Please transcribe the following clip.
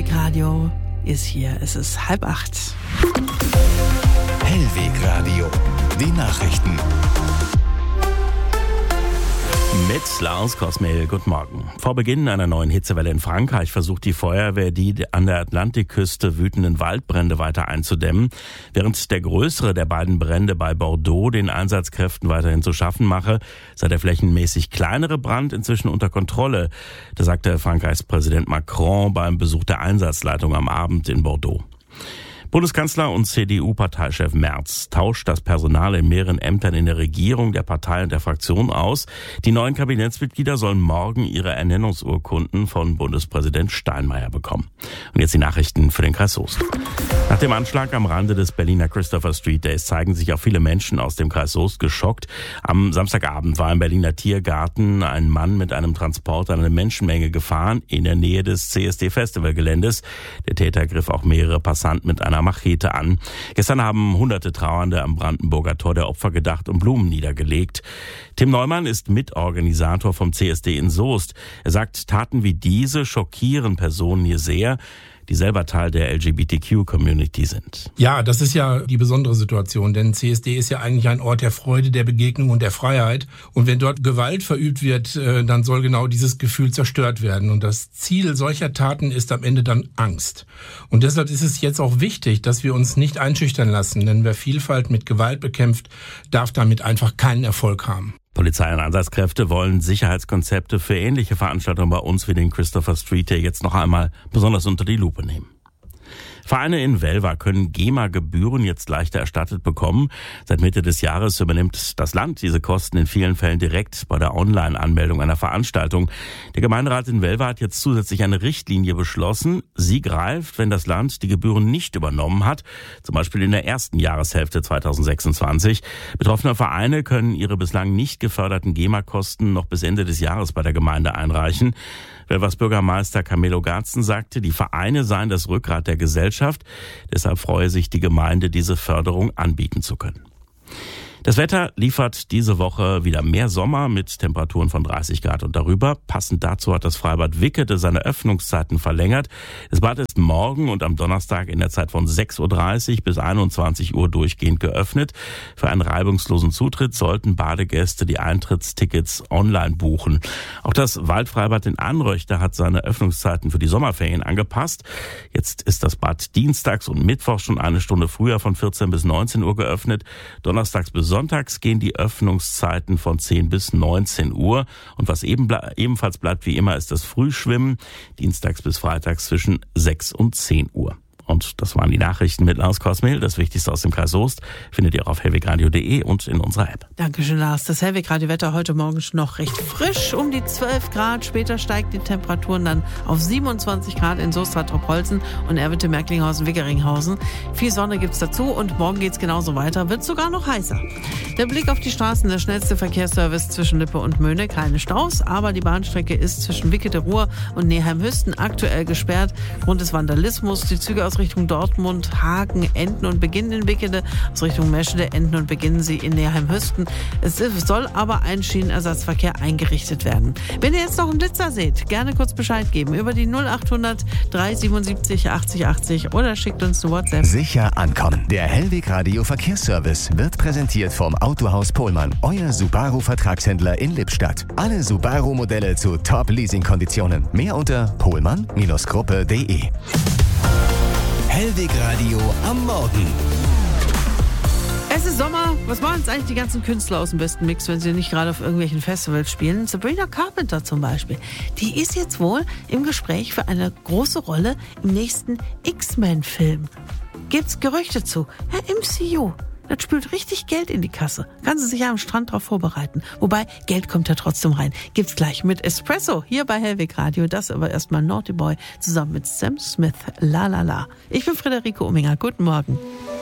Hellweg Radio ist hier. Es ist 7:30. Hellweg Radio, die Nachrichten. Mit Lars Kosmel, guten Morgen. Vor Beginn einer neuen Hitzewelle in Frankreich versucht die Feuerwehr, die an der Atlantikküste wütenden Waldbrände weiter einzudämmen, während der größere der beiden Brände bei Bordeaux den Einsatzkräften weiterhin zu schaffen mache, sei der flächenmäßig kleinere Brand inzwischen unter Kontrolle. Das sagte Frankreichs Präsident Macron beim Besuch der Einsatzleitung am Abend in Bordeaux. Bundeskanzler und CDU-Parteichef Merz tauscht das Personal in mehreren Ämtern in der Regierung, der Partei und der Fraktion aus. Die neuen Kabinettsmitglieder sollen morgen ihre Ernennungsurkunden von Bundespräsident Steinmeier bekommen. Und jetzt die Nachrichten für den Kreis Soest. Nach dem Anschlag am Rande des Berliner Christopher Street Days zeigen sich auch viele Menschen aus dem Kreis Soest geschockt. Am Samstagabend war im Berliner Tiergarten ein Mann mit einem Transporter an eine Menschenmenge gefahren in der Nähe des CSD-Festivalgeländes. Der Täter griff auch mehrere Passanten mit einer Machete an. Gestern haben hunderte Trauernde am Brandenburger Tor der Opfer gedacht und Blumen niedergelegt. Tim Neumann ist Mitorganisator vom CSD in Soest. Er sagt, Taten wie diese schockieren Personen hier sehr, die selber Teil der LGBTQ-Community sind. Ja, das ist ja die besondere Situation, denn CSD ist ja eigentlich ein Ort der Freude, der Begegnung und der Freiheit. Und wenn dort Gewalt verübt wird, dann soll genau dieses Gefühl zerstört werden. Und das Ziel solcher Taten ist am Ende dann Angst. Und deshalb ist es jetzt auch wichtig, dass wir uns nicht einschüchtern lassen, denn wer Vielfalt mit Gewalt bekämpft, darf damit einfach keinen Erfolg haben. Polizei und Einsatzkräfte wollen Sicherheitskonzepte für ähnliche Veranstaltungen bei uns wie den Christopher Street Day jetzt noch einmal besonders unter die Lupe nehmen. Vereine in Velva können GEMA-Gebühren jetzt leichter erstattet bekommen. Seit Mitte des Jahres übernimmt das Land diese Kosten in vielen Fällen direkt bei der Online-Anmeldung einer Veranstaltung. Der Gemeinderat in Velva hat jetzt zusätzlich eine Richtlinie beschlossen. Sie greift, wenn das Land die Gebühren nicht übernommen hat, zum Beispiel in der ersten Jahreshälfte 2026. Betroffene Vereine können ihre bislang nicht geförderten GEMA-Kosten noch bis Ende des Jahres bei der Gemeinde einreichen. Velvas Bürgermeister Camillo Garzen sagte, die Vereine seien das Rückgrat der Gesellschaft. Deshalb freue sich die Gemeinde, diese Förderung anbieten zu können. Das Wetter liefert diese Woche wieder mehr Sommer mit Temperaturen von 30 Grad und darüber. Passend dazu hat das Freibad Wickede seine Öffnungszeiten verlängert. Das Bad ist morgen und am Donnerstag in der Zeit von 6.30 Uhr bis 21 Uhr durchgehend geöffnet. Für einen reibungslosen Zutritt sollten Badegäste die Eintrittstickets online buchen. Auch das Waldfreibad in Anröchte hat seine Öffnungszeiten für die Sommerferien angepasst. Jetzt ist das Bad dienstags und mittwochs schon eine Stunde früher von 14 bis 19 Uhr geöffnet. Donnerstags bis Sonntags gehen die Öffnungszeiten von 10 bis 19 Uhr. Und was ebenfalls bleibt wie immer ist das Frühschwimmen, dienstags bis freitags zwischen 6 und 10 Uhr. Und das waren die Nachrichten mit Lars Kosmel. Das Wichtigste aus dem Kreis Soest findet ihr auf hellwegradio.de und in unserer App. Dankeschön, Lars. Das Hellweg-Radio-Wetter heute Morgen noch recht frisch, um die 12 Grad. Später steigen die Temperaturen dann auf 27 Grad in Soest, Trepolzen und Erwitte, Merklinghausen, Wickeringhausen. Viel Sonne gibt's dazu und morgen geht's genauso weiter. Wird sogar noch heißer. Der Blick auf die Straßen, der schnellste Verkehrsservice zwischen Lippe und Möhne. Keine Staus, aber die Bahnstrecke ist zwischen Wickede-Ruhr und Neheim-Hüsten aktuell gesperrt. Grund des Vandalismus. Die Züge aus Richtung Dortmund, Hagen, enden und beginnen in Wickede. Aus Richtung Meschede enden und beginnen sie in Neheim-Hüsten. Es soll aber ein Schienenersatzverkehr eingerichtet werden. Wenn ihr jetzt noch einen Blitzer seht, gerne kurz Bescheid geben über die 0800 377 80 80 oder schickt uns eine WhatsApp. Sicher ankommen. Der Hellweg Radio Verkehrsservice wird präsentiert vom Autohaus Pohlmann, euer Subaru-Vertragshändler in Lippstadt. Alle Subaru-Modelle zu Top-Leasing-Konditionen. Mehr unter pohlmann-gruppe.de. Hellweg Radio am Morgen. Es ist Sommer. Was machen jetzt eigentlich die ganzen Künstler aus dem besten Mix, wenn sie nicht gerade auf irgendwelchen Festivals spielen? Sabrina Carpenter zum Beispiel. Die ist jetzt wohl im Gespräch für eine große Rolle im nächsten X-Men-Film. Gibt's Gerüchte zu? Ja, MCU. Das spült richtig Geld in die Kasse. Kann sie sich ja am Strand drauf vorbereiten. Wobei, Geld kommt ja trotzdem rein. Gibt's gleich mit Espresso hier bei Hellweg Radio. Das aber erstmal Naughty Boy zusammen mit Sam Smith. La la la. Ich bin Friederike Ominger. Guten Morgen.